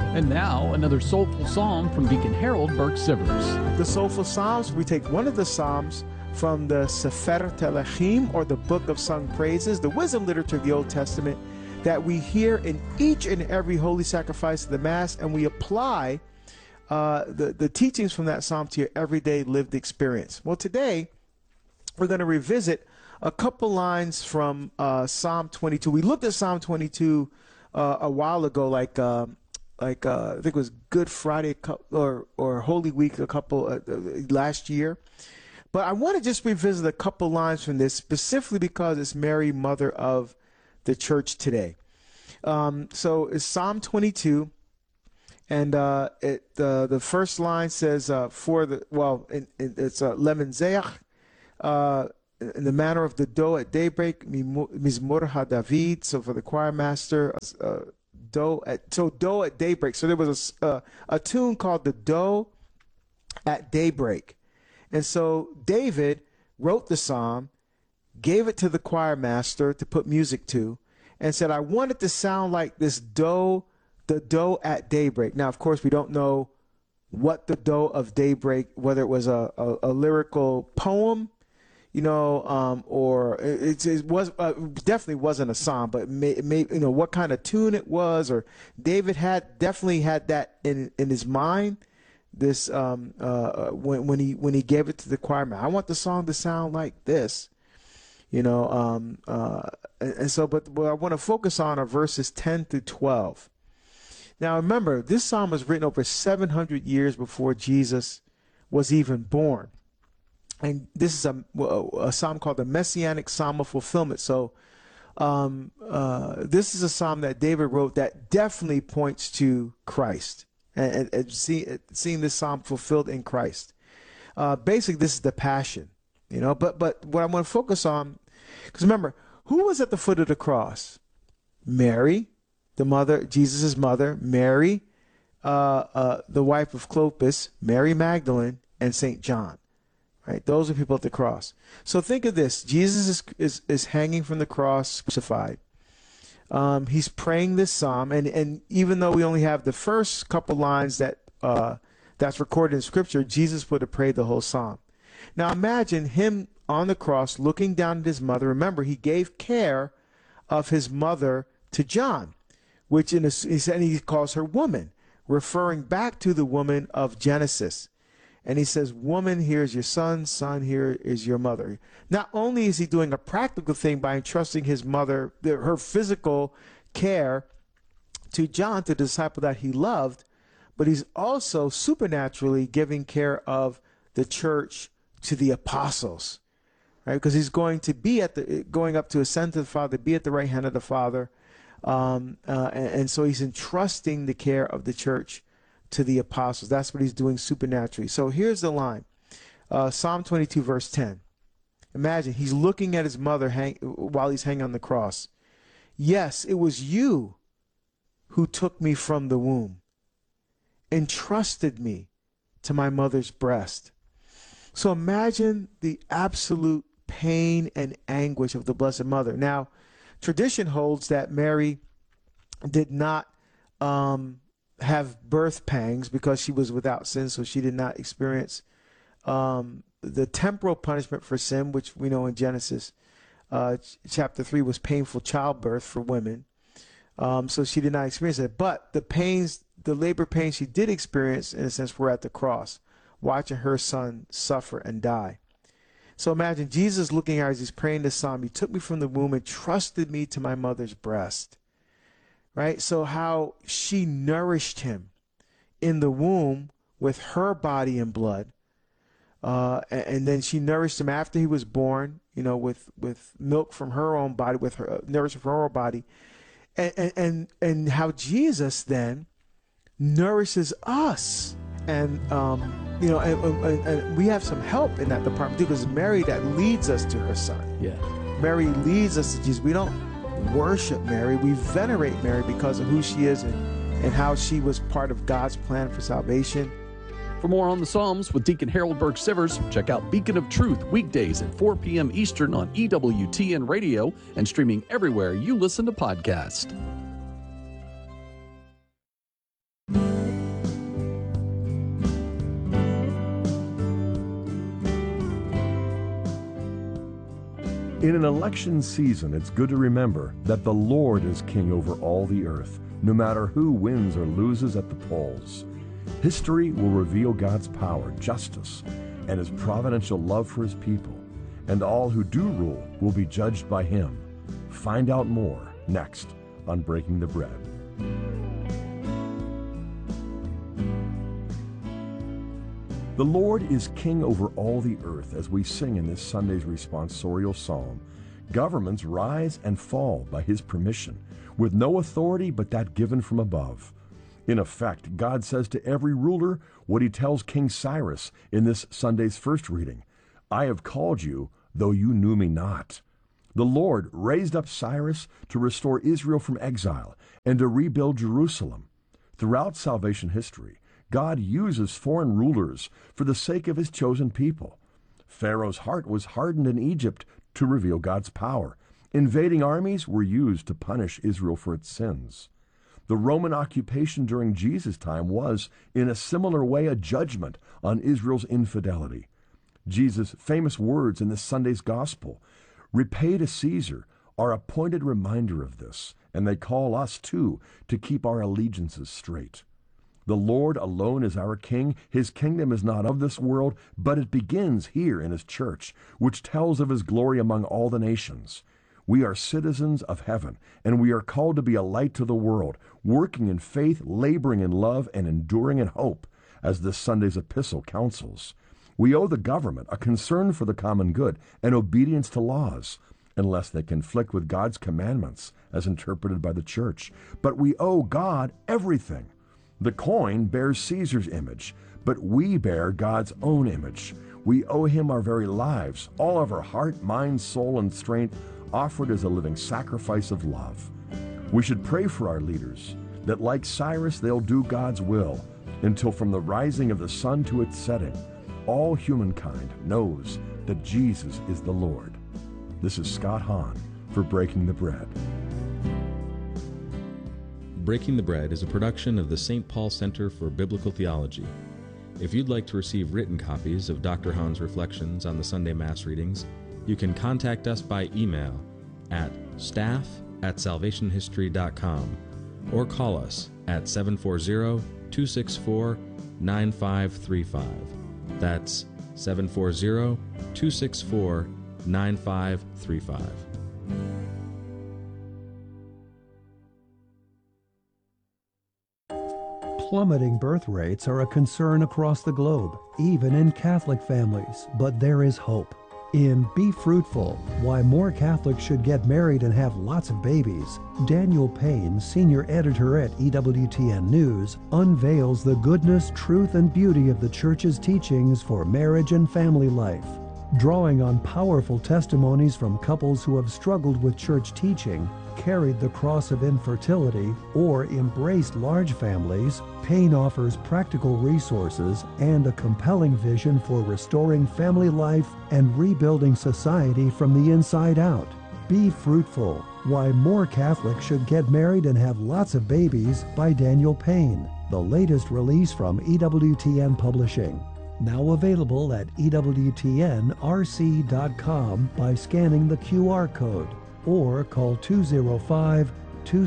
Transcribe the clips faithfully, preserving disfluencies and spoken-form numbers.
And now, another soulful psalm from Deacon Harold Burke Sivers. The Soulful Psalms, we take one of the psalms from the Sefer Telechim, or the Book of Sung Praises, the wisdom literature of the Old Testament, that we hear in each and every holy sacrifice of the Mass, and we apply uh, the, the teachings from that psalm to your everyday lived experience. Well, today, we're going to revisit a couple lines from uh, Psalm twenty-two. We looked at Psalm twenty-two uh, a while ago, like uh, like uh, I think it was Good Friday or or Holy Week a couple uh, last year. But I want to just revisit a couple lines from this, specifically because it's Mary, Mother of the Church today. Um, so it's Psalm twenty-two, and uh, it uh, the first line says uh, for the well, it, it, it's uh, Lemenzeach. Uh, in the manner of the dough at daybreak, Mizmor HaDavid. So for the choir master, uh, dough at so dough at daybreak. So there was a, uh, a tune called the Dough at Daybreak, and so David wrote the psalm, gave it to the choir master to put music to, and said, "I want it to sound like this dough, the dough at daybreak." Now, of course, we don't know what the dough of daybreak, whether it was a, a, a lyrical poem, you know, um, or it, it was uh, definitely wasn't a psalm, but may, may, you know, what kind of tune it was, or David had definitely had that in in his mind. This um, uh, when when he when he gave it to the choir man, I want the song to sound like this, you know. Um, uh, and, and so, but what I want to focus on are verses ten through twelve. Now, remember, this psalm was written over seven hundred years before Jesus was even born. And this is a, a psalm called the Messianic Psalm of Fulfillment. So um, uh, this is a psalm that David wrote that definitely points to Christ, and, and, and see, seeing this psalm fulfilled in Christ. Uh, basically, this is the Passion, you know. But but what I want to focus on, because remember, who was at the foot of the cross? Mary, the mother, Jesus' mother, Mary, uh, uh, the wife of Clopas, Mary Magdalene, and Saint John. Right? Those are people at the cross. So think of this. Jesus is, is, is hanging from the cross, crucified. Um, he's praying this psalm, and, and even though we only have the first couple lines that uh, that's recorded in Scripture, Jesus would have prayed the whole psalm. Now imagine him on the cross looking down at his mother. Remember, he gave care of his mother to John, which in a, he said he calls her woman, referring back to the woman of Genesis. And he says, "Woman, here is your son. Son, here is your mother." Not only is he doing a practical thing by entrusting his mother, her physical care, to John, to the disciple that he loved, but he's also supernaturally giving care of the church to the apostles, right? Because he's going to be at the, going up to ascend to the Father, be at the right hand of the Father, um, uh, and, and so he's entrusting the care of the church to the apostles. That's what he's doing supernaturally. So here's the line, uh, Psalm twenty-two, verse ten. Imagine he's looking at his mother hang, while he's hanging on the cross. "Yes, it was you who took me from the womb, entrusted me to my mother's breast." So imagine the absolute pain and anguish of the Blessed Mother. Now, tradition holds that Mary did not um, have birth pangs because she was without sin, so she did not experience um, the temporal punishment for sin, which we know in Genesis uh, chapter three was painful childbirth for women. Um, so she did not experience it. But the pains, the labor pains she did experience, in a sense, were at the cross, watching her son suffer and die. So imagine Jesus looking at her as he's praying this psalm. "You took me from the womb and trusted me to my mother's breast." Right? So how she nourished him in the womb with her body and blood. Uh, and, and then she nourished him after he was born, you know, with, with milk from her own body, with her uh, nourishment from her own body. And, and, and, and how Jesus then nourishes us. And, um, you know, and, and, and we have some help in that department too, because Mary that leads us to her son. Yeah. Mary leads us to Jesus. We don't worship Mary, we venerate Mary because of who she is and, and how she was part of God's plan for salvation. For more on the Psalms with Deacon Harold Burke Sivers, check out Beacon of Truth weekdays at four p.m. Eastern on E W T N Radio and streaming everywhere you listen to podcasts. In an election season, it's good to remember that the Lord is king over all the earth, no matter who wins or loses at the polls. History will reveal God's power, justice, and his providential love for his people, and all who do rule will be judged by him. Find out more next on Breaking the Bread. The Lord is king over all the earth, as we sing in this Sunday's responsorial psalm. Governments rise and fall by his permission, with no authority but that given from above. In effect, God says to every ruler what he tells King Cyrus in this Sunday's first reading: I have called you, though you knew me not. The Lord raised up Cyrus to restore Israel from exile and to rebuild Jerusalem. Throughout salvation history, God uses foreign rulers for the sake of his chosen people. Pharaoh's heart was hardened in Egypt to reveal God's power. Invading armies were used to punish Israel for its sins. The Roman occupation during Jesus' time was, in a similar way, a judgment on Israel's infidelity. Jesus' famous words in this Sunday's Gospel, "Repay to Caesar," are a pointed reminder of this, and they call us, too, to keep our allegiances straight. The Lord alone is our King. His kingdom is not of this world, but it begins here in his church, which tells of his glory among all the nations. We are citizens of heaven, and we are called to be a light to the world, working in faith, laboring in love, and enduring in hope, as this Sunday's epistle counsels. We owe the government a concern for the common good and obedience to laws, unless they conflict with God's commandments, as interpreted by the church. But we owe God everything. The coin bears Caesar's image, but we bear God's own image. We owe him our very lives, all of our heart, mind, soul, and strength, offered as a living sacrifice of love. We should pray for our leaders, that like Cyrus, they'll do God's will, until from the rising of the sun to its setting, all humankind knows that Jesus is the Lord. This is Scott Hahn for Breaking the Bread. Breaking the Bread is a production of the Saint Paul Center for Biblical Theology. If you'd like to receive written copies of Doctor Hahn's reflections on the Sunday Mass readings, you can contact us by email at staff at salvation history dot com or call us at seven four zero, two six four, nine five three five. That's seven four zero, two six four, nine five three five. Plummeting birth rates are a concern across the globe, even in Catholic families, but there is hope. In Be Fruitful, Why More Catholics Should Get Married and Have Lots of Babies, Daniel Payne, senior editor at E W T N News, unveils the goodness, truth, and beauty of the Church's teachings for marriage and family life. Drawing on powerful testimonies from couples who have struggled with church teaching, carried the cross of infertility, or embraced large families, Payne offers practical resources and a compelling vision for restoring family life and rebuilding society from the inside out. Be Fruitful, Why More Catholics Should Get Married and Have Lots of Babies by Daniel Payne, the latest release from E W T N Publishing. Now available at E W T N R C dot com by scanning the Q R code or call two oh five, two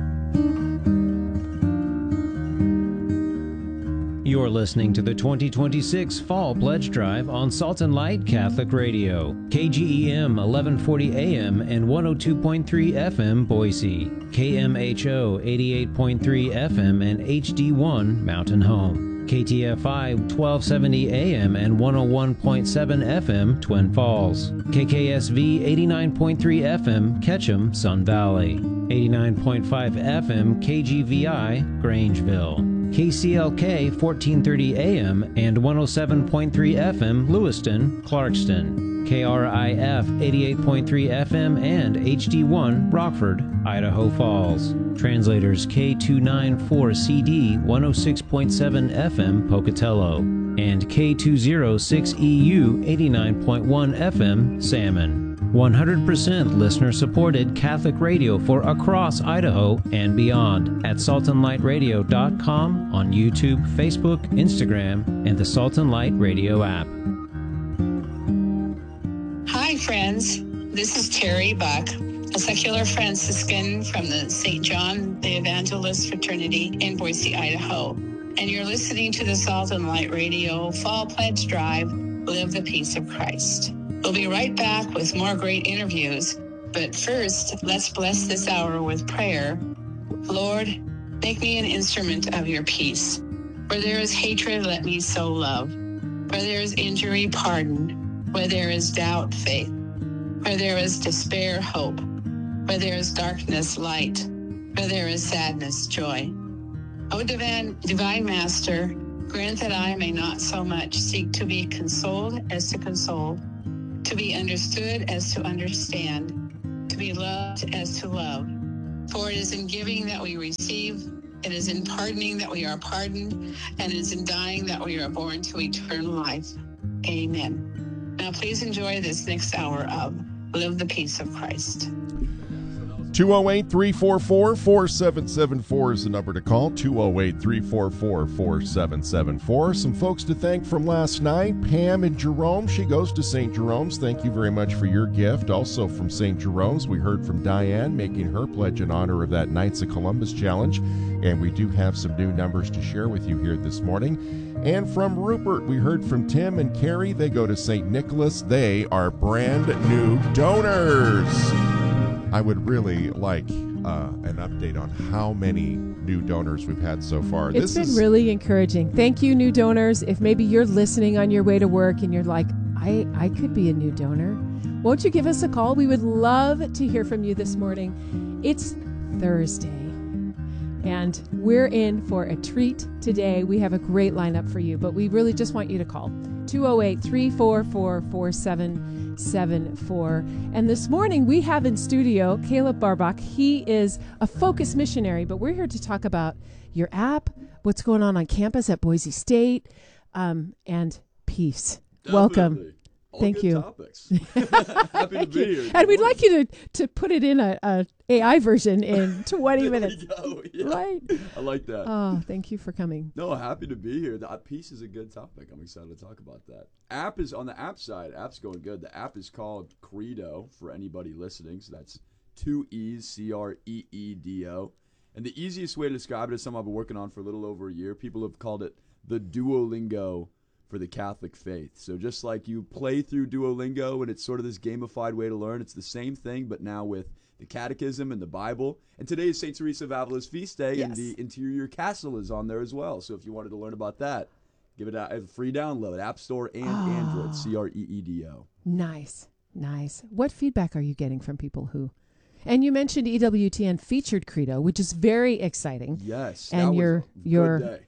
seven. You're listening to the twenty twenty-six Fall Pledge Drive on Salt and Light Catholic Radio, K G E M eleven forty A M and one oh two point three F M Boise, K M H O eighty-eight point three F M and H D one Mountain Home, K T F I twelve seventy A M and one oh one point seven F M Twin Falls, K K S V eighty-nine point three F M Ketchum, Sun Valley, eighty-nine point five F M K G V I Grangeville, K C L K fourteen thirty A M and one oh seven point three F M Lewiston, Clarkston, K R I F eighty-eight point three F M and H D one Rockford, Idaho Falls. Translators K two ninety-four C D one oh six point seven F M Pocatello and K two oh six E U eighty-nine point one F M Salmon. one hundred percent listener-supported Catholic radio for across Idaho and beyond at salt and light radio dot com, on YouTube, Facebook, Instagram, and the Salt and Light Radio app. Hi, friends. This is Terry Buck, a secular Franciscan from the Saint John the Evangelist Fraternity in Boise, Idaho. And you're listening to the Salt and Light Radio Fall Pledge Drive, Live the Peace of Christ. We'll be right back with more great interviews. But first, let's bless this hour with prayer. Lord, make me an instrument of your peace. Where there is hatred, let me sow love. Where there is injury, pardon. Where there is doubt, faith. Where there is despair, hope. Where there is darkness, light. Where there is sadness, joy. O divine, divine Master, grant that I may not so much seek to be consoled as to console, to be understood as to understand, to be loved as to love. For it is in giving that we receive, it is in pardoning that we are pardoned, and it is in dying that we are born to eternal life. Amen. Now please enjoy this next hour of Live the Peace of Christ. two oh eight, three four four, four seven seven four is the number to call. two oh eight, three four four, four seven seven four. Some folks to thank from last night. Pam and Jerome. She goes to Saint Jerome's. Thank you very much for your gift. Also from Saint Jerome's, we heard from Diane making her pledge in honor of that Knights of Columbus Challenge. And we do have some new numbers to share with you here this morning. And from Rupert, we heard from Tim and Carrie. They go to Saint Nicholas. They are brand new donors. I would really like uh, an update on how many new donors we've had so far. It's this been is... really encouraging. Thank you, new donors. If maybe you're listening on your way to work and you're like, I, I could be a new donor, won't you give us a call? We would love to hear from you this morning. It's Thursday, and we're in for a treat today. We have a great lineup for you, but we really just want you to call two oh eight, three four four, four seven seven four. And this morning we have in studio Caleb Barbach. He is a Focus missionary, but we're here to talk about your app, what's going on on campus at Boise State, um, and peace. Definitely. Welcome. All Thank good you. Topics. Happy to be you. here. And we'd like you to, to put it in a, a A I version in twenty minutes. Go. Yeah. Right. I like that. Oh, thank you for coming. No, happy to be here. The uh, peace is a good topic. I'm excited to talk about that. App is on the app side. App's going good. The app is called Credo for anybody listening. So that's two E's, C R E E D O. And the easiest way to describe it is something I've been working on for a little over a year. People have called it the Duolingo for the Catholic faith. So just like you play through Duolingo and it's sort of this gamified way to learn, it's the same thing, but now with the Catechism and the Bible. And today is Saint Teresa of Avila's feast day, Yes. and the Interior Castle is on there as well. So if you wanted to learn about that, give it a, a free download, App Store and Oh. Android, C R E E D O. Nice, nice. What feedback are you getting from people who... And you mentioned E W T N featured Credo, which is very exciting. Yes, And that was your- a good your- day.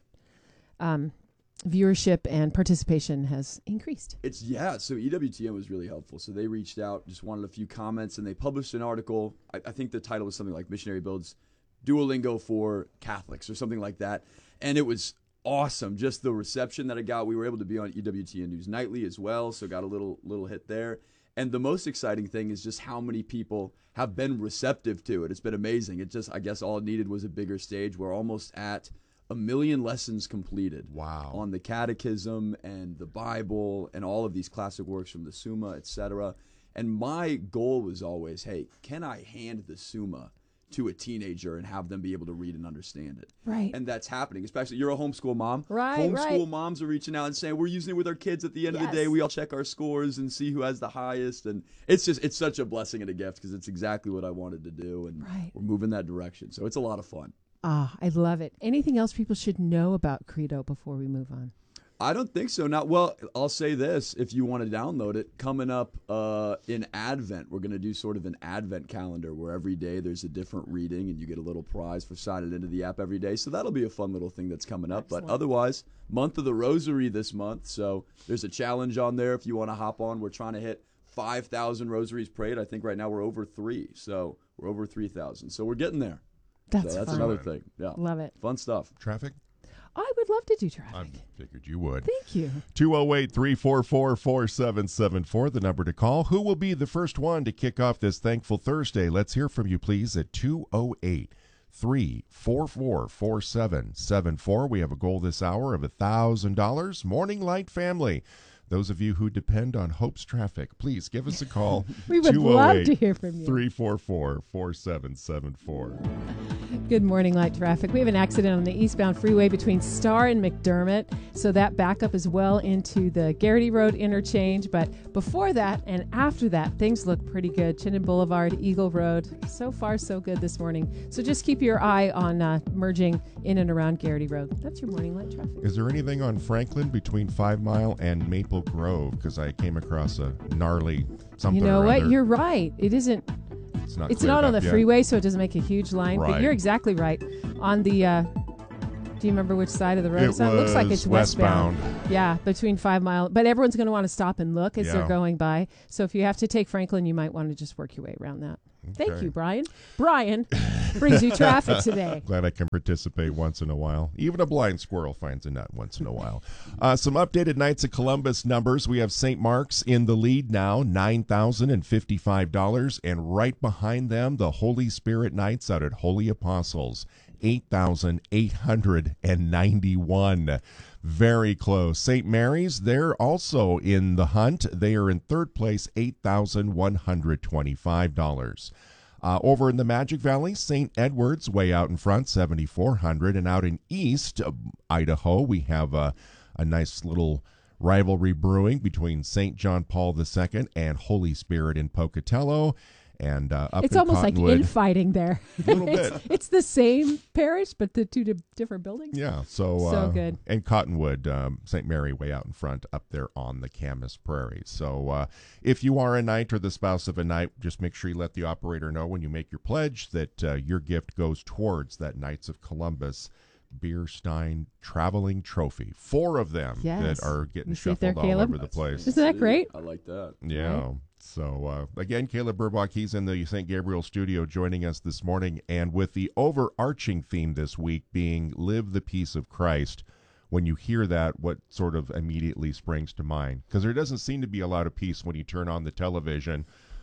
Um, viewership and participation has increased. It's yeah. So E W T N was really helpful. So they reached out, just wanted a few comments, and they published an article. I, I think the title was something like "Missionary Builds Duolingo for Catholics" or something like that. And it was awesome. Just the reception that I got. We were able to be on E W T N News Nightly as well, so got a little little hit there. And the most exciting thing is just how many people have been receptive to it. It's been amazing. It just, I guess, all it needed was a bigger stage. We're almost at a million lessons completed. Wow. On the Catechism and the Bible and all of these classic works from the Summa, et cetera. And my goal was always, hey, can I hand the Summa to a teenager and have them be able to read and understand it? Right. And that's happening, especially you're a homeschool mom. Right, Homeschool right. moms are reaching out and saying, we're using it with our kids at the end of the day. Yes. We all check our scores and see who has the highest. And it's just, it's such a blessing and a gift because it's exactly what I wanted to do. And Right. we're moving that direction. So it's a lot of fun. Ah, I love it. Anything else people should know about Credo before we move on? I don't think so. Not well. I'll say this: if you want to download it, coming up uh, in Advent, we're going to do sort of an Advent calendar where every day there's a different reading, and you get a little prize for signing into the app every day. So that'll be a fun little thing that's coming up. Excellent. But otherwise, month of the Rosary this month, so there's a challenge on there if you want to hop on. We're trying to hit five thousand rosaries prayed. I think right now we're over three, so we're over three thousand. So we're getting there. That's so that's fun. another thing. Yeah, Love it. fun stuff. Traffic? I would love to do traffic. I figured you would. Thank you. two oh eight, three four four, four seven seven four, the number to call. Who will be the first one to kick off this Thankful Thursday? Let's hear from you, please, at two oh eight, three four four, four seven seven four. We have a goal this hour of one thousand dollars. Morning Light family. Those of you who depend on Hope's traffic, please give us a call. We would love to hear from you. three four four, four seven seven four. Good morning, light traffic. We have an accident on the eastbound freeway between Star and McDermott, so that backup is well into the Garrity Road interchange. But before that and after that, things look pretty good. Chittenden Boulevard, Eagle Road, so far so good this morning. So just keep your eye on uh, merging in and around Garrity Road. That's your morning light traffic. Is there anything on Franklin between Five Mile and Maple Grove? Because I came across a gnarly something. You know or what? other. You're right. It isn't. It's not, it's not on the yet. freeway, so it doesn't make a huge line. Right. But you're exactly right. On the, uh, do you remember which side of the road It it's on? It looks like it's westbound. westbound. Yeah, between Five Mile. But everyone's going to want to stop and look as Yeah. they're going by. So if you have to take Franklin, you might want to just work your way around that. Thank Okay. you, Brian. Brian brings you traffic today. Glad I can participate once in a while. Even a blind squirrel finds a nut once in a while. Uh, some updated Knights of Columbus numbers. We have Saint Mark's in the lead now, nine thousand fifty-five dollars. And right behind them, the Holy Spirit Knights out at Holy Apostles, eight thousand eight hundred ninety-one dollars. Very close. Saint Mary's, they're also in the hunt. They are in third place, eight thousand one hundred twenty-five dollars. Uh, over in the Magic Valley, Saint Edward's way out in front, seven thousand four hundred dollars. And out in East uh, Idaho, we have a, a nice little rivalry brewing between Saint John Paul the Second and Holy Spirit in Pocatello. And uh, up It's in almost like Cottonwood, infighting there. A little it's, bit. it's the same parish, but the two di- different buildings. Yeah, so So uh, good. And Cottonwood, um, Saint Mary way out in front up there on the Camas Prairie. So uh, if you are a knight or the spouse of a knight, just make sure you let the operator know when you make your pledge that uh, your gift goes towards that Knights of Columbus Beer Stein traveling trophy. Four of them Yes. that are getting You see it there, shuffled all Caleb? over the place. Isn't that great? I like that. Yeah. Right. So, uh, again, Caleb Burbach, he's in the Saint Gabriel studio joining us this morning. And with the overarching theme this week being Live the Peace of Christ, when you hear that, what sort of immediately springs to mind? Because there doesn't seem to be a lot of peace when you turn on the television.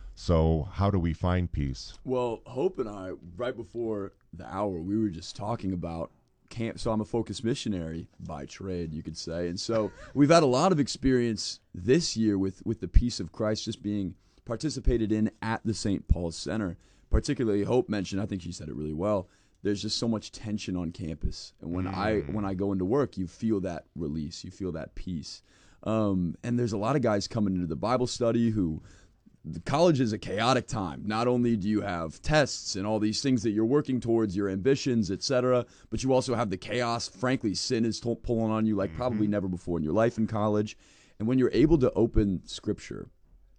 So how do we find peace? Well, Hope and I, right before the hour, we were just talking about camp. So I'm a focused missionary by trade, you could say. And so we've had a lot of experience this year with, with the peace of Christ just being participated in at the Saint Paul's Center. Particularly, Hope mentioned, I think she said it really well, there's just so much tension on campus. And when mm. I when I go into work, you feel that release. You feel that peace. Um, and there's a lot of guys coming into the Bible study who the college is a chaotic time. Not only do you have tests and all these things that you're working towards, your ambitions, et cetera, but you also have the chaos. Frankly, sin is t- pulling on you like mm-hmm. probably never before in your life in college. And when you're able to open Scripture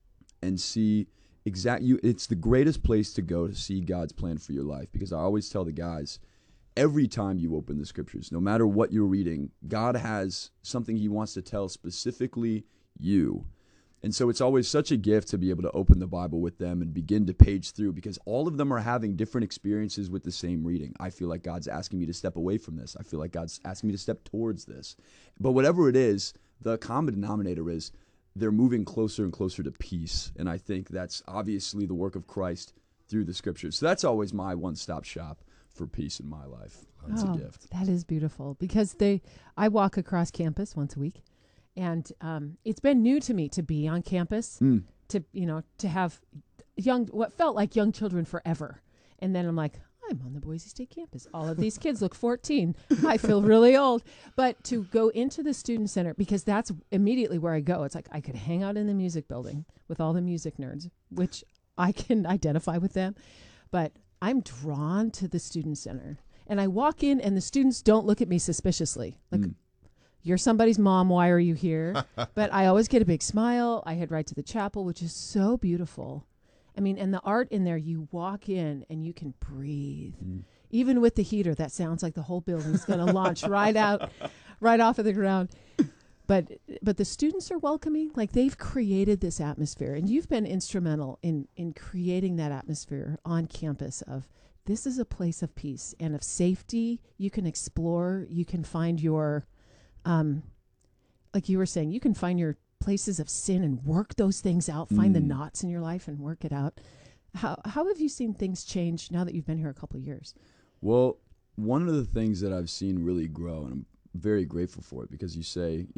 and see exact, you, it's the greatest place to go to see God's plan for your life. Because I always tell the guys, every time you open the Scriptures, no matter what you're reading, God has something He wants to tell specifically you. And so it's always such a gift to be able to open the Bible with them and begin to page through, because all of them are having different experiences with the same reading. I feel like God's asking me to step away from this. I feel like God's asking me to step towards this. But whatever it is, the common denominator is they're moving closer and closer to peace. And I think that's obviously the work of Christ through the Scriptures. So that's always my one-stop shop for peace in my life. That's oh, a gift. That is beautiful, because they, I walk across campus once a week. And um, it's been new to me to be on campus, mm. to, you know, to have young, what felt like young children forever. And then I'm like, I'm on the Boise State campus. All of these kids look fourteen. I feel really old. But to go into the student center, because that's immediately where I go. It's like I could hang out in the music building with all the music nerds, which I can identify with them. But I'm drawn to the student center. And I walk in and the students don't look at me suspiciously. Like, mm. You're somebody's mom, why are you here? But I always get a big smile. I head right to the chapel, which is so beautiful. I mean, and the art in there, you walk in and you can breathe. Mm. Even with the heater, that sounds like the whole building's going to launch right out, right off of the ground. But but the students are welcoming. Like, they've created this atmosphere. And you've been instrumental in, in creating that atmosphere on campus of this is a place of peace and of safety. You can explore. You can find your... Um, like you were saying, you can find your places of sin and work those things out, find mm. the knots in your life and work it out. How how have you seen things change now that you've been here a couple of years? Well, one of the things that I've seen really grow, and I'm very grateful for it, because you say, you know,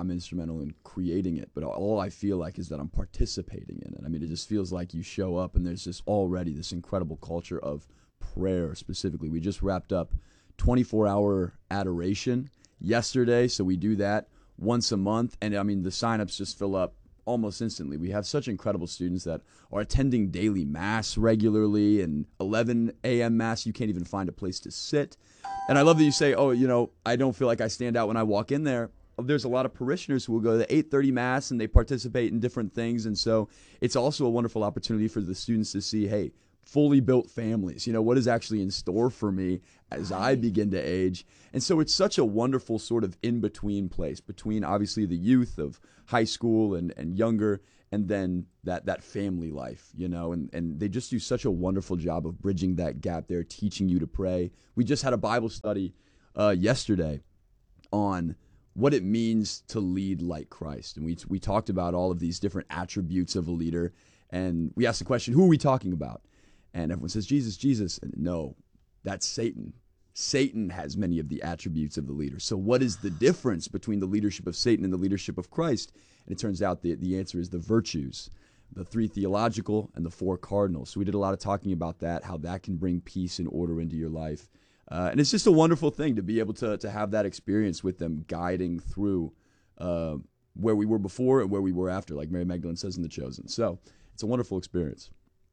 I'm instrumental in creating it, but all I feel like is that I'm participating in it. I mean, it just feels like you show up and there's just already this incredible culture of prayer specifically. We just wrapped up twenty-four hour adoration yesterday, so we do that once a month, and I mean, the signups just fill up almost instantly. We have such incredible students that are attending daily mass regularly, and eleven a.m. mass. You can't even find a place to sit. And I love that you say, oh, you know, I don't feel like I stand out when I walk in there. There's a lot of parishioners who will go to the eight thirty mass and they participate in different things. And so it's also a wonderful opportunity for the students to see, hey, fully built families, you know, what is actually in store for me as I begin to age. And so it's such a wonderful sort of in-between place between obviously the youth of high school and, and younger, and then that that family life, you know, and, and they just do such a wonderful job of bridging that gap there, teaching you to pray. We just had a Bible study uh, yesterday on what it means to lead like Christ. And we we talked about all of these different attributes of a leader, and we asked the question, who are we talking about? And everyone says, Jesus, Jesus. And no, that's Satan. Satan has many of the attributes of the leader. So what is the difference between the leadership of Satan and the leadership of Christ? And it turns out the, the answer is the virtues, the three theological and the four cardinals. So we did a lot of talking about that, how that can bring peace and order into your life. Uh, and it's just a wonderful thing to be able to, to have that experience with them guiding through uh, where we were before and where we were after, like Mary Magdalene says in The Chosen. So it's a wonderful experience.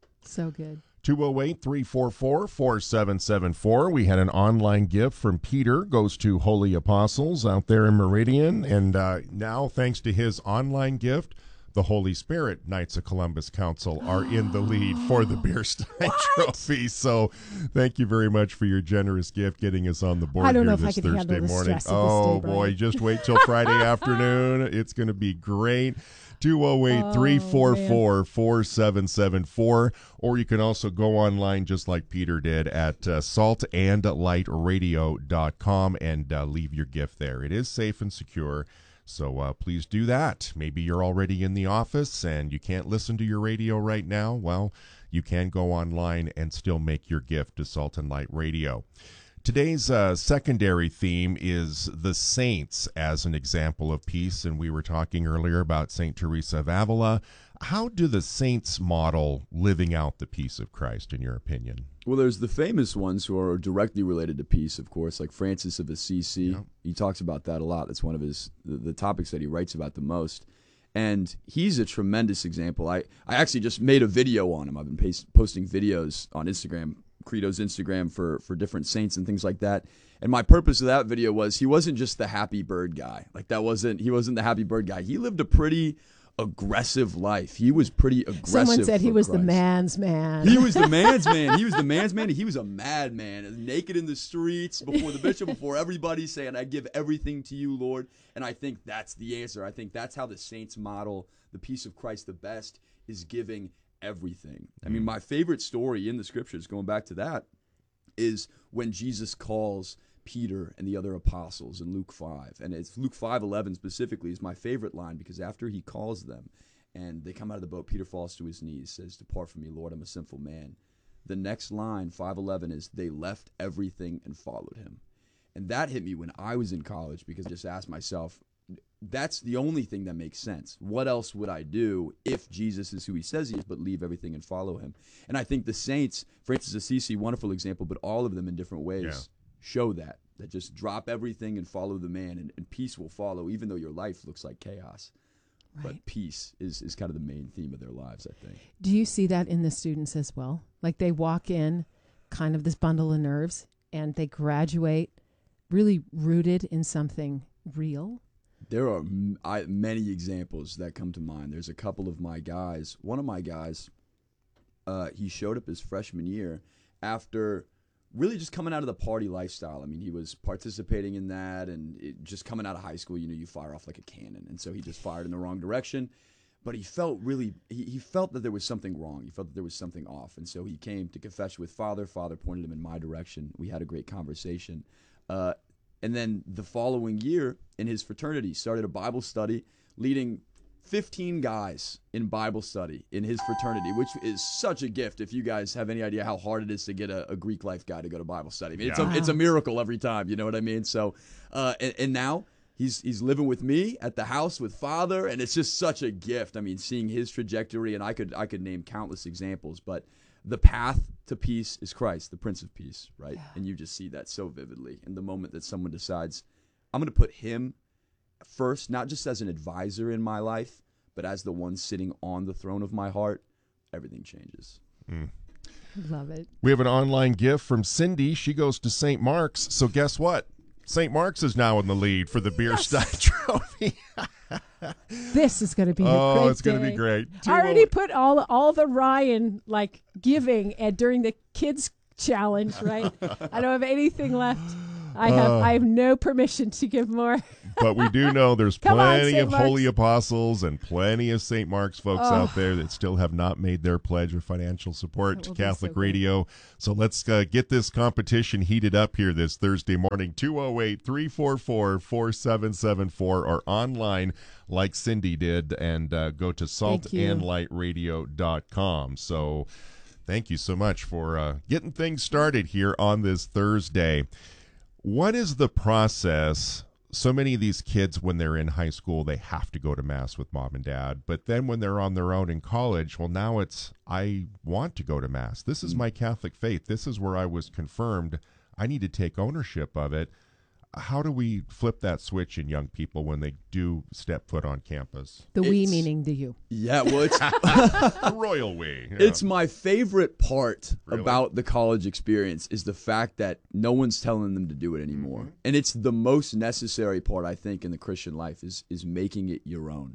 So good. two oh eight, three four four, four seven seven four. We had an online gift from Peter, goes to Holy Apostles out there in Meridian. And uh, now, thanks to his online gift, the Holy Spirit Knights of Columbus Council are in the lead for the Bierstein Trophy. So thank you very much for your generous gift, getting us on the board I don't here know if this I can Thursday handle the morning. stress of Oh, this day, boy, Brian. just wait till Friday afternoon. It's going to be great. two oh eight, three four four, four seven seven four. Or you can also go online just like Peter did at uh, salt and light radio dot com and uh, leave your gift there. It is safe and secure. So uh, please do that. Maybe you're already in the office and you can't listen to your radio right now. Well, you can go online and still make your gift to Salt and Light Radio. Today's uh, secondary theme is the saints as an example of peace, and we were talking earlier about Saint Teresa of Avila. How do the saints model living out the peace of Christ, in your opinion? Well, there's the famous ones who are directly related to peace, of course, like Francis of Assisi. Yeah. He talks about that a lot. That's one of his the, the topics that he writes about the most. And he's a tremendous example. I, I actually just made a video on him. I've been paste, posting videos on Instagram, Credo's Instagram, for, for different saints and things like that. And my purpose of that video was he wasn't just the happy bird guy. Like that wasn't, he wasn't the happy bird guy. He lived a pretty aggressive life. He was pretty aggressive. Someone said he for was Christ. the man's man. He was the man's man. He was the man's man. He was a madman, naked in the streets before the bishop, before everybody, saying, I give everything to you, Lord. And I think that's the answer. I think that's how the saints model the peace of Christ the best, is giving everything. I mean, my favorite story in the scriptures, going back to that, is when Jesus calls Peter and the other apostles in Luke five. And it's Luke five eleven specifically is my favorite line, because after he calls them and they come out of the boat, Peter falls to his knees, says, Depart from me, Lord, I'm a sinful man. The next line, five eleven, is they left everything and followed him. And that hit me when I was in college, because I just asked myself, that's the only thing that makes sense. What else would I do if Jesus is who he says he is, but leave everything and follow him? And I think the saints, Francis Assisi, wonderful example, but all of them in different ways, yeah. show that, that just drop everything and follow the man, and, and peace will follow, even though your life looks like chaos. Right. But peace is, is kind of the main theme of their lives, I think. Do you see that in the students as well? Like they walk in kind of this bundle of nerves, and they graduate really rooted in something real? There are m- I, many examples that come to mind. There's a couple of my guys. One of my guys, uh, he showed up his freshman year after really just coming out of the party lifestyle. I mean, he was participating in that, and it, just coming out of high school, you know, you fire off like a cannon. And so he just fired in the wrong direction. But he felt really, he, he felt that there was something wrong. He felt that there was something off. And so he came to confess with Father. Father pointed him in my direction. We had a great conversation. Uh, and then the following year in his fraternity, started a Bible study, leading fifteen guys in Bible study in his fraternity, which is such a gift. If you guys have any idea how hard it is to get a, a Greek life guy to go to Bible study. I mean, it's, Yeah. a, it's a miracle every time, you know what I mean? So, uh, and, and now he's he's living with me at the house with Father, and it's just such a gift. I mean, seeing his trajectory, and I could I could name countless examples, but the path to peace is Christ, the Prince of Peace, right? Yeah. And you just see that so vividly in the moment that someone decides, I'm going to put him first, not just as an advisor in my life, but as the one sitting on the throne of my heart. Everything changes. Mm. Love it. We have an online gift from Cindy. She goes to Saint Mark's. So guess what? Saint Mark's is now in the lead for the Bierstein Trophy. This is going to be a oh, great it's going to be great. I already put all all the Ryan like giving at, during the kids challenge, right? I don't have anything left. I have uh, I have no permission to give more. But we do know there's Come plenty on, of Mark's. Holy Apostles and plenty of Saint Mark's folks oh. out there that still have not made their pledge of financial support to Catholic so Radio. So let's uh, get this competition heated up here this Thursday morning. two oh eight, three four four, four seven seven four or online like Cindy did, and uh, go to salt and light radio dot com. So thank you so much for uh, getting things started here on this Thursday. What is the process? So many of these kids, when they're in high school, they have to go to Mass with mom and dad. But then when they're on their own in college, well, now it's, I want to go to Mass. This is my Catholic faith. This is where I was confirmed. I need to take ownership of it. How do we flip that switch in young people when they do step foot on campus? The it's, we meaning the you. Yeah, well, it's the royal we. Yeah. It's my favorite part really? about the college experience is the fact that no one's telling them to do it anymore. Mm-hmm. And it's the most necessary part, I think, in the Christian life is is making it your own.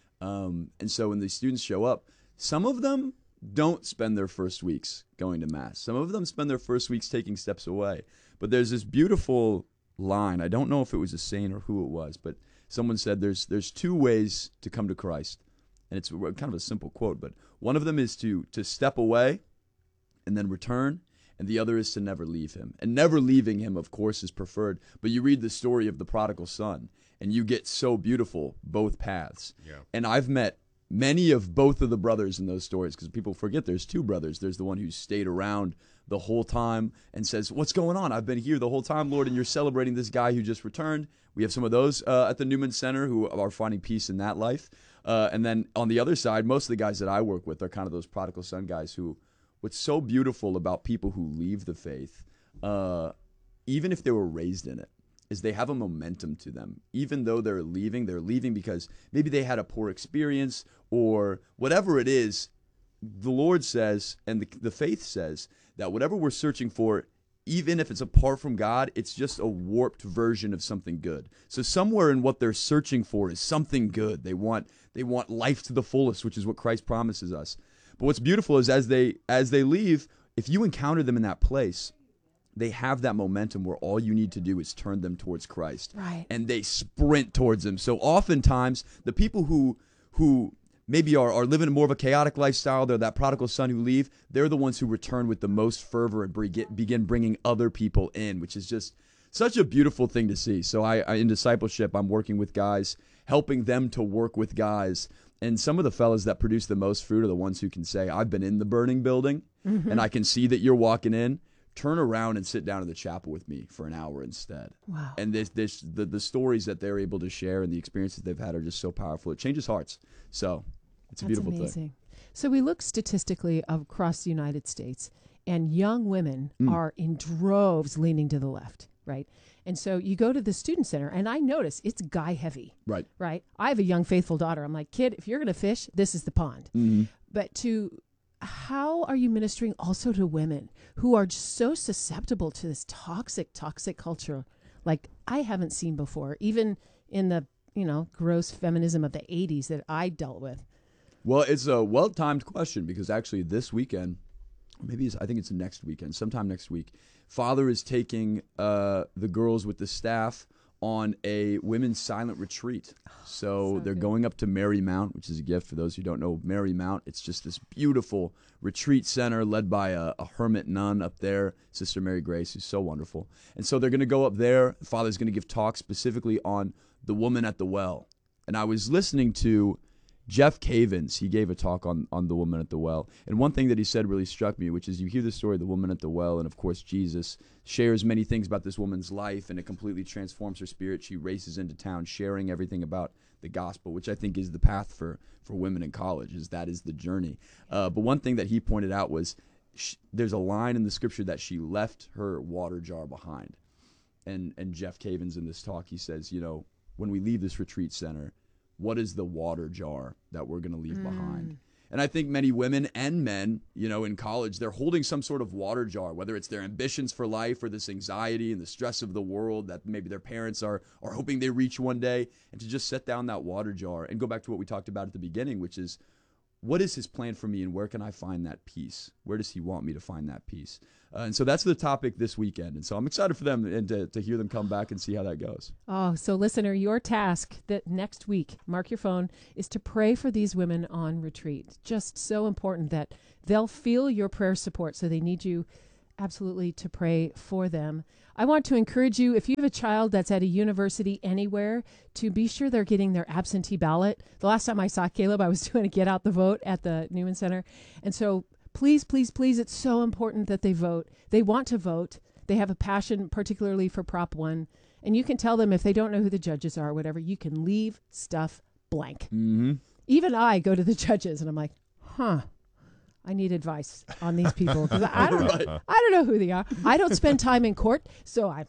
Um, and so when the students show up, some of them don't spend their first weeks going to Mass. Some of them spend their first weeks taking steps away. But there's this beautiful line. I don't know if it was a saint or who it was, but someone said there's there's two ways to come to Christ. And it's kind of a simple quote, but one of them is to to step away and then return, and the other is to never leave him. And never leaving him, of course, is preferred, but you read the story of the prodigal son, and you get so beautiful both paths. Yeah. And I've met many of both of the brothers in those stories, because people forget there's two brothers. There's the one who stayed around the whole time and says, what's going on? I've been here the whole time, Lord, and you're celebrating this guy who just returned. We have some of those uh, at the Newman Center who are finding peace in that life. Uh, and then on the other side, most of the guys that I work with are kind of those prodigal son guys who, what's so beautiful about people who leave the faith, uh, even if they were raised in it, is they have a momentum to them. Even though they're leaving, they're leaving because maybe they had a poor experience or whatever it is. The Lord says, and the, the faith says, that whatever we're searching for, even if it's apart from God, it's just a warped version of something good. So somewhere in what they're searching for is something good. They want they want life to the fullest, which is what Christ promises us. But what's beautiful is as they as they leave, if you encounter them in that place, they have that momentum where all you need to do is turn them towards Christ. Right. And they sprint towards him. So oftentimes, the people who who maybe are, are living more of a chaotic lifestyle, they're that prodigal son who leave, they're the ones who return with the most fervor and begin bringing other people in, which is just such a beautiful thing to see. So I, I in discipleship, I'm working with guys, helping them to work with guys. And some of the fellas that produce the most fruit are the ones who can say, I've been in the burning building, mm-hmm. and I can see that you're walking in. Turn around and sit down in the chapel with me for an hour instead. Wow. And this, this, the, the stories that they're able to share and the experiences they've had are just so powerful. It changes hearts. So it's a That's beautiful amazing. thing. So we look statistically across the United States, and young women mm. are in droves leaning to the left, right? And so you go to the student center, and I notice it's guy heavy. Right. Right. I have a young faithful daughter. I'm like, kid, if you're going to fish, this is the pond. Mm-hmm. But to how are you ministering also to women who are so susceptible to this toxic, toxic culture like I haven't seen before, even in the, you know, gross feminism of the eighties that I dealt with? Well, it's a well-timed question because actually this weekend, maybe it's, I think it's next weekend, sometime next week, Father is taking uh, the girls with the staff on a women's silent retreat. So, so they're good. Going up to Marymount, which is a gift for those who don't know Marymount. It's just this beautiful retreat center led by a, a hermit nun up there, Sister Mary Grace, who's so wonderful. And so they're going to go up there. Father's going to give talks specifically on the woman at the well. And I was listening to Jeff Cavins, he gave a talk on, on the woman at the well. And one thing that he said really struck me, which is you hear the story of the woman at the well, and of course Jesus shares many things about this woman's life, and it completely transforms her spirit. She races into town sharing everything about the gospel, which I think is the path for, for women in college, is that is the journey. Uh, but one thing that he pointed out was she, there's a line in the scripture that she left her water jar behind. And, and Jeff Cavins in this talk, he says, you know, when we leave this retreat center, what is the water jar that we're going to leave mm. behind? And I think many women and men, you know, in college, they're holding some sort of water jar, whether it's their ambitions for life or this anxiety and the stress of the world that maybe their parents are, are hoping they reach one day, and to just set down that water jar and go back to what we talked about at the beginning, which is, what is his plan for me, and where can I find that peace? Where does he want me to find that peace? Uh, and so that's the topic this weekend. And so I'm excited for them and to, to hear them come back and see how that goes. Oh, so listener, your task that next week, mark your phone, is to pray for these women on retreat. Just so important that they'll feel your prayer support. So they need you absolutely to pray for them. I want to encourage you, if you have a child that's at a university anywhere, to be sure they're getting their absentee ballot. The last time I saw Caleb, I was doing a Get Out the Vote at the Newman Center. And so please, please, please, it's so important that they vote. They want to vote. They have a passion, particularly for Prop one. And you can tell them if they don't know who the judges are or whatever, you can leave stuff blank. Mm-hmm. Even I go to the judges and I'm like, huh. I need advice on these people because I don't right. know. I don't know who they are. I don't spend time in court, so I,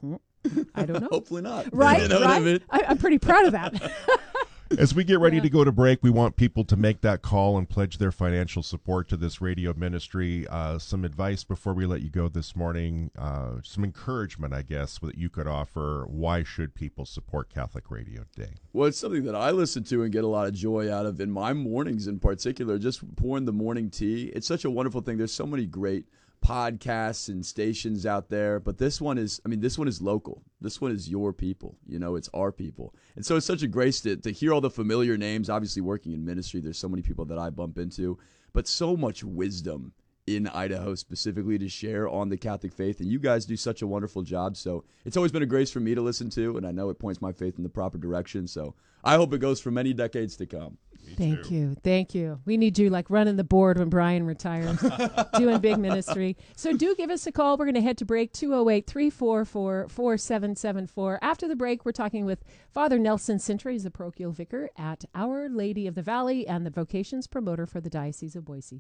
I don't know. Hopefully not. Right, you know right. What I mean? I, I'm pretty proud of that. As we get ready Yeah. to go to break, we want people to make that call and pledge their financial support to this radio ministry. Uh, some advice before we let you go this morning, uh, some encouragement, I guess, that you could offer. Why should people support Catholic Radio today? Well, it's something that I listen to and get a lot of joy out of in my mornings in particular, just pouring the morning tea. It's such a wonderful thing. There's so many great podcasts and stations out there, but this one is, I mean, this one is local. This one is your people, you know, it's our people. And so it's such a grace to, to hear all the familiar names. Obviously working in ministry, there's so many people that I bump into, but so much wisdom in Idaho specifically to share on the Catholic faith. And you guys do such a wonderful job. So it's always been a grace for me to listen to, and I know it points my faith in the proper direction. So I hope it goes for many decades to come. Thank too. you. Thank you. We need you like running the board when Brian retires, doing big ministry. So do give us a call. We're going to head to break, two oh eight, three four four, four seven seven four. After the break, we're talking with Father Nelson Sintra. He's the parochial vicar at Our Lady of the Valley and the vocations promoter for the Diocese of Boise.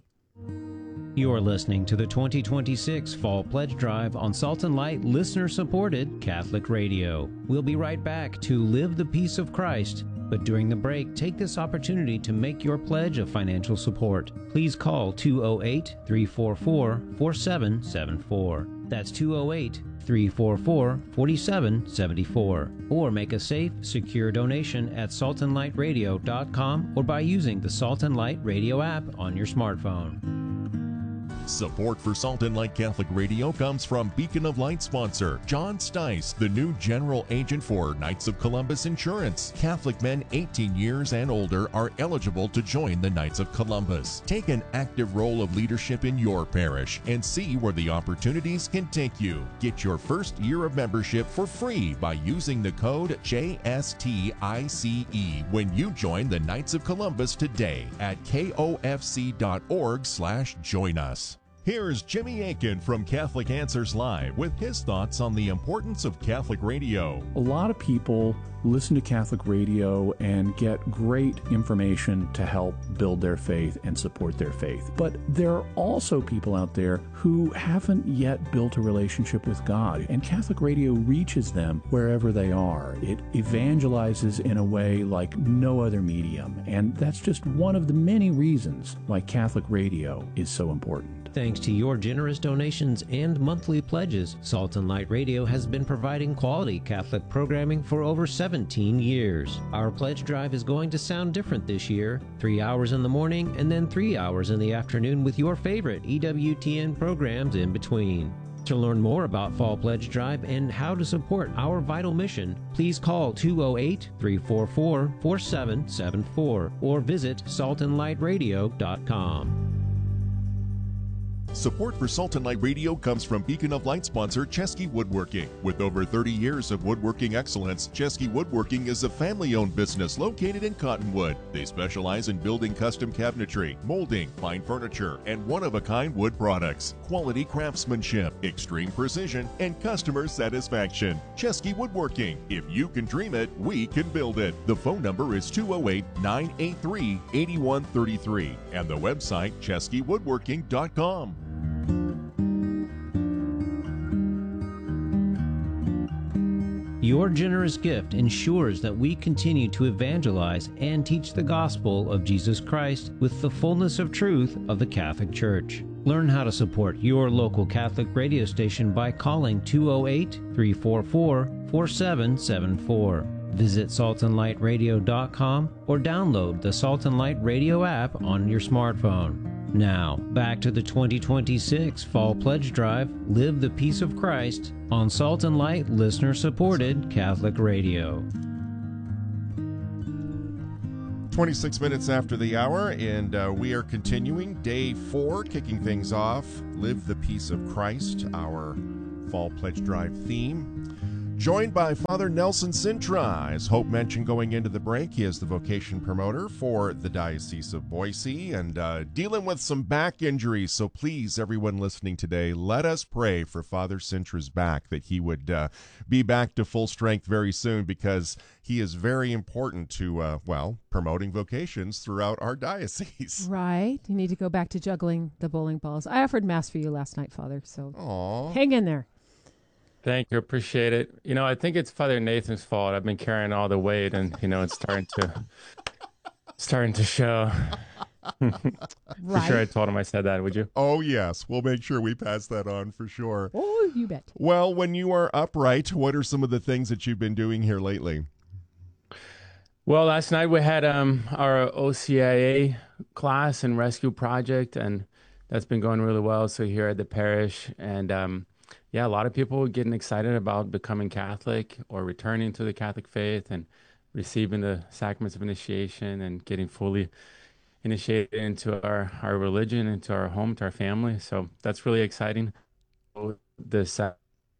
You're listening to the twenty twenty-six Fall Pledge Drive on Salt and Light listener-supported Catholic Radio. We'll be right back to Live the Peace of Christ. But during the break, take this opportunity to make your pledge of financial support. Please call two oh eight, three four four, four seven seven four. That's two oh eight, three four four, four seven seven four. Or make a safe, secure donation at salt and light radio dot com or by using the Salt and Light Radio app on your smartphone. Support for Salt and Light Catholic Radio comes from Beacon of Light sponsor John Stice, the new general agent for Knights of Columbus Insurance. Catholic men eighteen years and older are eligible to join the Knights of Columbus. Take an active role of leadership in your parish and see where the opportunities can take you. Get your first year of membership for free by using the code J S T I C E when you join the Knights of Columbus today at K O F C dot org slash join us. Here's Jimmy Aiken from Catholic Answers Live with his thoughts on the importance of Catholic radio. A lot of people listen to Catholic radio and get great information to help build their faith and support their faith. But there are also people out there who haven't yet built a relationship with God, and Catholic radio reaches them wherever they are. It evangelizes in a way like no other medium, and that's just one of the many reasons why Catholic radio is so important. Thanks to your generous donations and monthly pledges, Salt and Light Radio has been providing quality Catholic programming for over seventeen years. Our pledge drive is going to sound different this year. Three hours in the morning and then three hours in the afternoon with your favorite E W T N programs in between. To learn more about Fall Pledge Drive and how to support our vital mission, please call two oh eight, three four four, four seven seven four or visit salt and light radio dot com. Support for Salt and Light Radio comes from Beacon of Light sponsor Chesky Woodworking. With over thirty years of woodworking excellence, Chesky Woodworking is a family-owned business located in Cottonwood. They specialize in building custom cabinetry, molding, fine furniture, and one-of-a-kind wood products. Quality craftsmanship, extreme precision, and customer satisfaction. Chesky Woodworking. If you can dream it, we can build it. The phone number is two oh eight, nine eight three, eight one three three and the website chesky woodworking dot com. Your generous gift ensures that we continue to evangelize and teach the gospel of Jesus Christ with the fullness of truth of the Catholic Church. Learn how to support your local Catholic radio station by calling two oh eight, three four four, four seven seven four. Visit salt and light radio dot com or download the Salt and Light Radio app on your smartphone. Now, back to the twenty twenty-six Fall Pledge Drive, Live the Peace of Christ, on Salt and Light listener-supported Catholic Radio. twenty-six minutes after the hour, and uh, we are continuing day four, kicking things off. Live the Peace of Christ, our Fall Pledge Drive theme. Joined by Father Nelson Sintra. As Hope mentioned going into the break, he is the vocation promoter for the Diocese of Boise and uh, dealing with some back injuries. So please, everyone listening today, let us pray for Father Sintra's back, that he would uh, be back to full strength very soon, because he is very important to, uh, well, promoting vocations throughout our diocese. Right. You need to go back to juggling the bowling balls. I offered Mass for you last night, Father, so Aww. Hang in there. Thank you. Appreciate it. You know, I think it's Father Nathan's fault. I've been carrying all the weight, and, you know, it's starting to starting to show. Right. For sure I told him I said that, would you? Oh, yes. We'll make sure we pass that on for sure. Oh, you bet. Well, when you are upright, what are some of the things that you've been doing here lately? Well, last night we had um, our O C I A class and rescue project, and that's been going really well. So here at the parish, and um, yeah, a lot of people getting excited about becoming Catholic or returning to the Catholic faith and receiving the sacraments of initiation and getting fully initiated into our, our religion, into our home, to our family. So that's really exciting. This uh,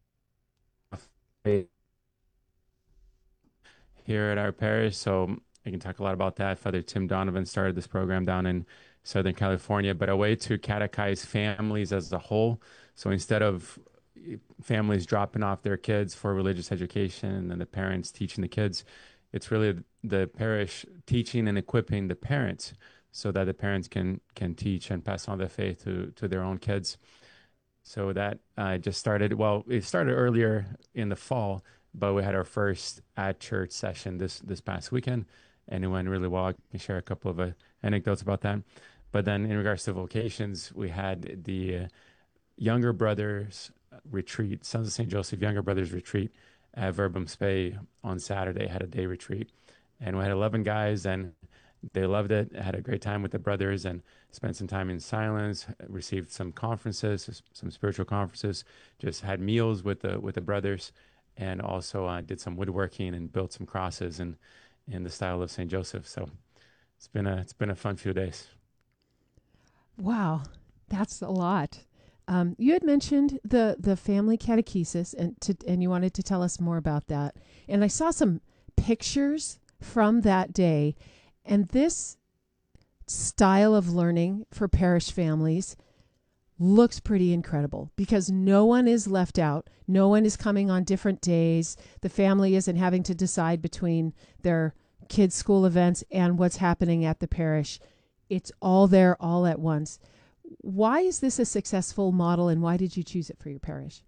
here at our parish, so I can talk a lot about that. Father Tim Donovan started this program down in Southern California, but a way to catechize families as a whole. So instead of families dropping off their kids for religious education and the parents teaching the kids, it's really the parish teaching and equipping the parents so that the parents can can teach and pass on the faith to to their own kids. So that uh, just started, well, it started earlier in the fall, but we had our first at church session this this past weekend, and it went really well. I can share a couple of uh, anecdotes about that. But then in regards to vocations, we had the uh, Younger Brothers retreat, Sons of Saint Joseph Younger Brothers retreat at Verbum Spei on Saturday, had a day retreat. And we had eleven guys, and they loved it, had a great time with the brothers, and spent some time in silence, received some conferences, some spiritual conferences, just had meals with the with the brothers, and also uh, did some woodworking and built some crosses in, in the style of Saint Joseph. So it's been a it's been a fun few days. Wow, that's a lot. Um, you had mentioned the, the family catechesis, and to, and you wanted to tell us more about that. And I saw some pictures from that day, and this style of learning for parish families looks pretty incredible, because no one is left out. No one is coming on different days. The family isn't having to decide between their kids' school events and what's happening at the parish. It's all there all at once. Why is this a successful model, and why did you choose it for your parish?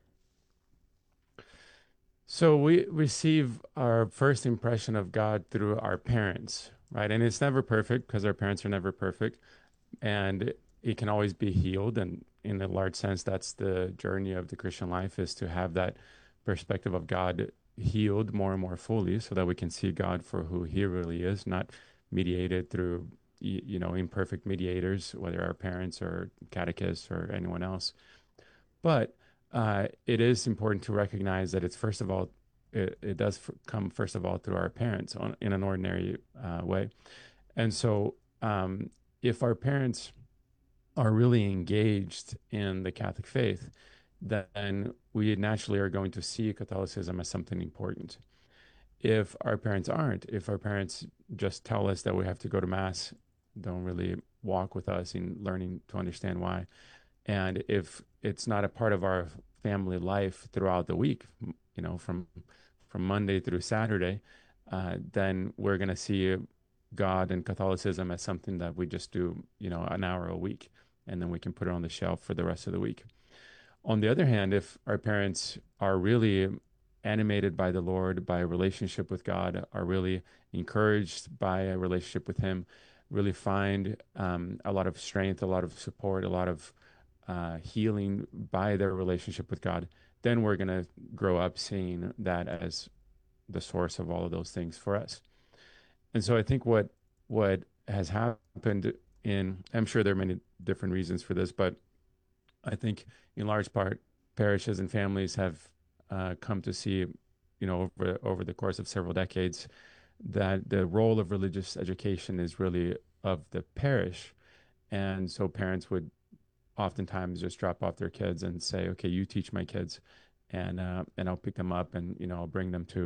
So we receive our first impression of God through our parents, right? And it's never perfect, because our parents are never perfect, and it can always be healed. And in a large sense, that's the journey of the Christian life, is to have that perspective of God healed more and more fully, so that we can see God for who he really is, not mediated through, you know, imperfect mediators, whether our parents or catechists or anyone else. But uh, it is important to recognize that it's, first of all, it, it does f- come first of all through our parents on, in an ordinary uh, way. And so um, if our parents are really engaged in the Catholic faith, then we naturally are going to see Catholicism as something important. If our parents aren't, if our parents just tell us that we have to go to Mass, don't really walk with us in learning to understand why, and if it's not a part of our family life throughout the week, you know, from from Monday through Saturday, uh, then we're going to see God and Catholicism as something that we just do, you know, an hour a week, and then we can put it on the shelf for the rest of the week. On the other hand, if our parents are really animated by the Lord, by a relationship with God, are really encouraged by a relationship with Him, really find um, a lot of strength, a lot of support, a lot of uh, healing by their relationship with God, then we're going to grow up seeing that as the source of all of those things for us. And so I think what what has happened in, I'm sure there are many different reasons for this, but I think in large part, parishes and families have uh, come to see, you know, over, over the course of several decades, that the role of religious education is really of the parish. And so parents would oftentimes just drop off their kids and say, okay, you teach my kids, and uh, and I'll pick them up, and, you know, I'll bring them to